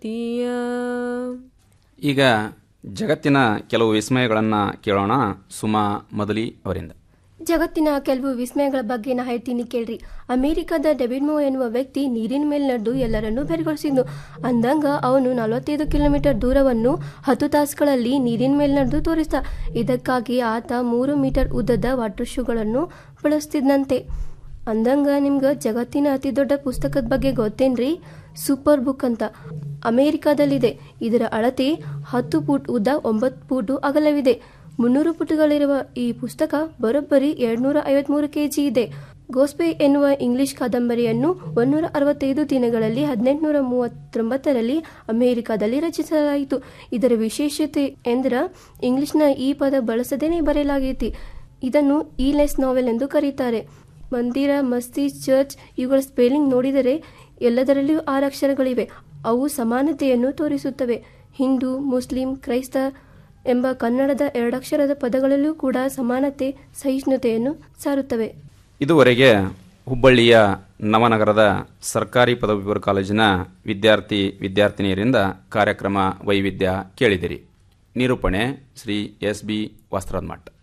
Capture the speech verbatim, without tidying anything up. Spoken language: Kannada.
ಈಗ ಜಗತ್ತಿನ ಕೆಲವು ವಿಸ್ಮಯಗಳನ್ನು ಕೇಳೋಣ ಸುಮಾ ಮದಲಿ ಅವರಿಂದ. ಜಗತ್ತಿನ ಕೆಲವು ವಿಸ್ಮಯಗಳ ಬಗ್ಗೆ ನಾ ಹೇಳ್ತೀನಿ ಕೇಳ್ರಿ. ಅಮೆರಿಕದ ಡೇವಿಡ್ ಮೋ ಎನ್ನುವ ವ್ಯಕ್ತಿ ನೀರಿನ ಮೇಲೆ ನಡೆದು ಎಲ್ಲರನ್ನೂ ಬೆರಗೊಳಿಸಿದ್ನು. ಅಂದಂಗ ಅವನು ನಲವತ್ತೈದು ಕಿಲೋಮೀಟರ್ ದೂರವನ್ನು ಹತ್ತು ತಾಸುಗಳಲ್ಲಿ ನೀರಿನ ಮೇಲೆ ನಡೆದು ತೋರಿಸ್ದ. ಇದಕ್ಕಾಗಿ ಆತ ಮೂರು ಮೀಟರ್ ಉದ್ದದ ವಾಟರ್ ಶೂಗಳನ್ನು ಬಳಸ್ತಿದ್ನಂತೆ. ಅಂದಂಗ ನಿಮ್ಗೆ ಜಗತ್ತಿನ ಅತಿ ದೊಡ್ಡ ಪುಸ್ತಕದ ಬಗ್ಗೆ ಗೊತ್ತೇನ್ರಿ? ಸೂಪರ್ ಬುಕ್ ಅಂತ ಅಮೆರಿಕಾದಲ್ಲಿದೆ. ಇದರ ಅಳತೆ ಹತ್ತು ಫೂಟ್ ಉದ್ದ, ಒಂಬತ್ತು ಫೂಟು ಅಗಲವಿದೆ. ಮುನ್ನೂರು ಪುಟಗಳಿರುವ ಈ ಪುಸ್ತಕ ಬರೋಬ್ಬರಿ ಎರಡ್ನೂರ ಐವತ್ಮೂರು ಕೆಜಿ ಇದೆ. ಗೋಸ್ಪೆ ಎನ್ನುವ ಇಂಗ್ಲಿಷ್ ಕಾದಂಬರಿಯನ್ನು ಒಂದೂರ ಅರವತ್ತೈದು ದಿನಗಳಲ್ಲಿ ಹದಿನೆಂಟುನೂರ ಮೂವತ್ತೊಂಬತ್ತರಲ್ಲಿ ಅಮೆರಿಕಾದಲ್ಲಿ ರಚಿಸಲಾಯಿತು. ಇದರ ವಿಶೇಷತೆ ಎಂದ್ರ ಇಂಗ್ಲಿಷ್ನ ಈ ಪದ ಬಳಸದೇನೆ ಬರೆಯಲಾಗೈತಿ. ಇದನ್ನು ಈ ಲೆಸ್ ನಾವೆಲ್ ಎಂದು ಕರೀತಾರೆ. ಮಂದಿರ, ಮಸ್ಜಿದ್, ಚರ್ಚ್ ಇವುಗಳ ಸ್ಪೆಲ್ಲಿಂಗ್ ನೋಡಿದರೆ ಎಲ್ಲದರಲ್ಲಿಯೂ ಆರು ಅಕ್ಷರಗಳಿವೆ. ಅವು ಸಮಾನತೆಯನ್ನು ತೋರಿಸುತ್ತವೆ. ಹಿಂದೂ, ಮುಸ್ಲಿಂ, ಕ್ರೈಸ್ತ ಎಂಬ ಕನ್ನಡದ ಎರಡಕ್ಷರದ ಪದಗಳಲ್ಲೂ ಕೂಡ ಸಮಾನತೆ, ಸಹಿಷ್ಣುತೆಯನ್ನು ಸಾರುತ್ತವೆ. ಇದುವರೆಗೆ ಹುಬ್ಬಳ್ಳಿಯ ನವನಗರದ ಸರ್ಕಾರಿ ಪದವಿ ಪೂರ್ವ ಕಾಲೇಜಿನ ವಿದ್ಯಾರ್ಥಿ ವಿದ್ಯಾರ್ಥಿನಿಯರಿಂದ ಕಾರ್ಯಕ್ರಮ ವೈವಿಧ್ಯ ಕೇಳಿದಿರಿ. ನಿರೂಪಣೆ ಶ್ರೀ ಎಸ್ ಬಿ ವಸ್ತ್ರಮಠ್.